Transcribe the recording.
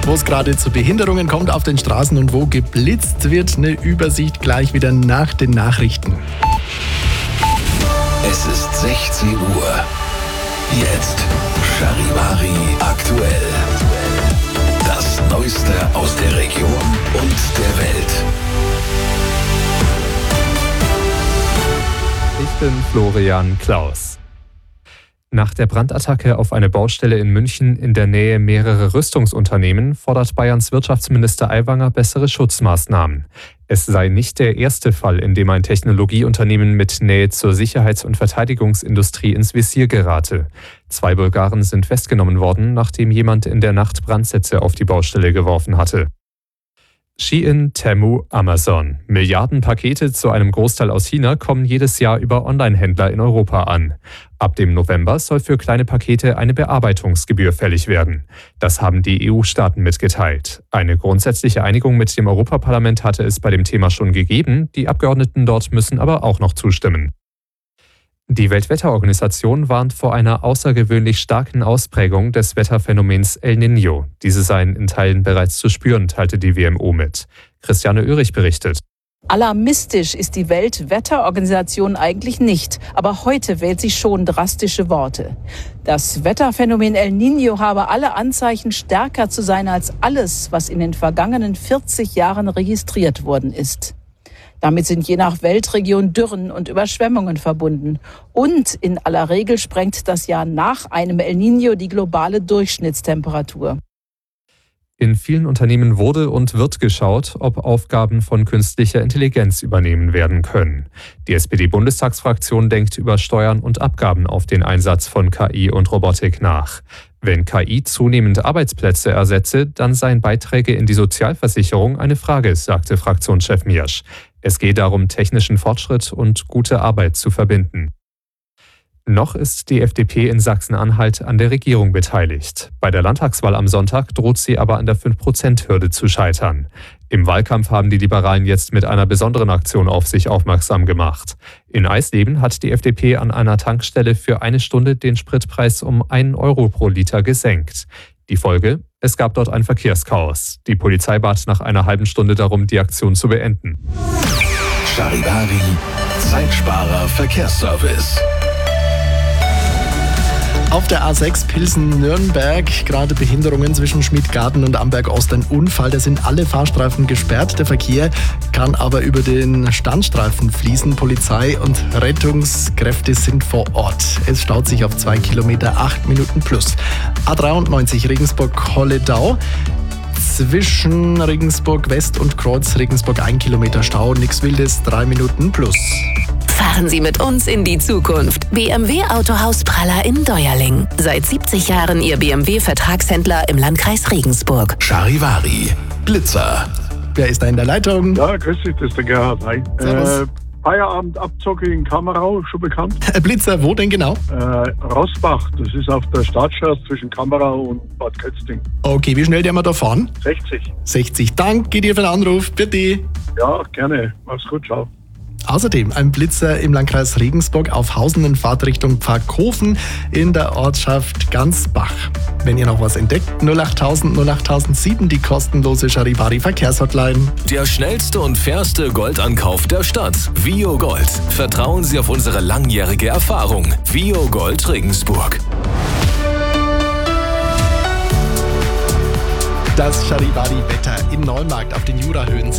wo es gerade zu Behinderungen kommt auf den Straßen und wo geblitzt wird. Eine Übersicht gleich wieder nach den Nachrichten. Es ist 16 Uhr. Jetzt Charivari aktuell. Das Neueste aus der Region und der Welt. Ich bin Florian Klaus. Nach der Brandattacke auf eine Baustelle in München in der Nähe mehrerer Rüstungsunternehmen fordert Bayerns Wirtschaftsminister Aiwanger bessere Schutzmaßnahmen. Es sei nicht der erste Fall, in dem ein Technologieunternehmen mit Nähe zur Sicherheits- und Verteidigungsindustrie ins Visier gerate. 2 Bulgaren sind festgenommen worden, nachdem jemand in der Nacht Brandsätze auf die Baustelle geworfen hatte. Shein, Temu, Amazon. Milliardenpakete, zu einem Großteil aus China, kommen jedes Jahr über Online-Händler in Europa an. Ab dem November soll für kleine Pakete eine Bearbeitungsgebühr fällig werden. Das haben die EU-Staaten mitgeteilt. Eine grundsätzliche Einigung mit dem Europaparlament hatte es bei dem Thema schon gegeben. Die Abgeordneten dort müssen aber auch noch zustimmen. Die Weltwetterorganisation warnt vor einer außergewöhnlich starken Ausprägung des Wetterphänomens El Niño. Diese seien in Teilen bereits zu spüren, teilte die WMO mit. Christiane Oehrig berichtet. Alarmistisch ist die Weltwetterorganisation eigentlich nicht, aber heute wählt sie schon drastische Worte. Das Wetterphänomen El Niño habe alle Anzeichen, stärker zu sein als alles, was in den vergangenen 40 Jahren registriert worden ist. Damit sind je nach Weltregion Dürren und Überschwemmungen verbunden. Und in aller Regel sprengt das Jahr nach einem El Niño die globale Durchschnittstemperatur. In vielen Unternehmen wurde und wird geschaut, ob Aufgaben von künstlicher Intelligenz übernehmen werden können. Die SPD-Bundestagsfraktion denkt über Steuern und Abgaben auf den Einsatz von KI und Robotik nach. Wenn KI zunehmend Arbeitsplätze ersetze, dann seien Beiträge in die Sozialversicherung eine Frage, sagte Fraktionschef Miersch. Es geht darum, technischen Fortschritt und gute Arbeit zu verbinden. Noch ist die FDP in Sachsen-Anhalt an der Regierung beteiligt. Bei der Landtagswahl am Sonntag droht sie aber an der 5%-Hürde zu scheitern. Im Wahlkampf haben die Liberalen jetzt mit einer besonderen Aktion auf sich aufmerksam gemacht. In Eisleben hat die FDP an einer Tankstelle für 1 Stunde den Spritpreis um 1 Euro pro Liter gesenkt. Die Folge? Es gab dort ein Verkehrschaos. Die Polizei bat nach einer halben Stunde darum, die Aktion zu beenden. Charivari, Zeitsparer Verkehrsservice. Auf der A6 Pilsen-Nürnberg, gerade Behinderungen zwischen Schmidgarten und Amberg-Ost, ein Unfall. Da sind alle Fahrstreifen gesperrt. Der Verkehr kann aber über den Standstreifen fließen. Polizei und Rettungskräfte sind vor Ort. Es staut sich auf 2 Kilometer, 8 Minuten plus. A93 Regensburg-Holledau. Zwischen Regensburg West und Kreuz Regensburg 1 Kilometer Stau. Nix Wildes, 3 Minuten plus. Fahren Sie mit uns in die Zukunft. BMW Autohaus Praller in Deuerling. Seit 70 Jahren Ihr BMW-Vertragshändler im Landkreis Regensburg. Charivari, Blitzer. Wer ist da in der Leitung? Ja, grüß dich, das ist der Gerhard. Hi. Servus. Feierabendabzocke in Kamerau, schon bekannt. Blitzer, wo denn genau? Rossbach, das ist auf der Startstraße zwischen Kamerau und Bad Kötzting. Okay, wie schnell der wir da fahren? 60. 60. Danke dir für den Anruf. Bitte. Ja, gerne. Mach's gut, ciao. Außerdem ein Blitzer im Landkreis Regensburg auf Hausen in Fahrtrichtung Pfarrkofen in der Ortschaft Gansbach. Wenn ihr noch was entdeckt, 08000 08007, die kostenlose Charivari Verkehrshotline. Der schnellste und fairste Goldankauf der Stadt. Vio Gold. Vertrauen Sie auf unsere langjährige Erfahrung. Vio Gold Regensburg. Das Charivari Wetter im Neumarkt auf den Jurahöhen.